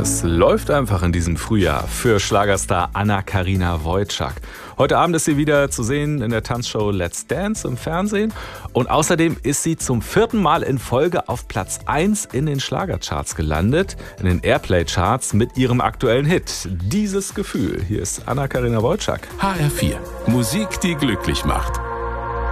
Es läuft einfach in diesem Frühjahr für Schlagerstar Anna-Karina Wojcik. Heute Abend ist sie wieder zu sehen in der Tanzshow Let's Dance im Fernsehen. Und außerdem ist sie zum 4. Mal in Folge auf Platz 1 in den Schlagercharts gelandet, in den Airplay-Charts mit ihrem aktuellen Hit. Dieses Gefühl. Hier ist Anna-Karina Wojcik. HR4. Musik, die glücklich macht.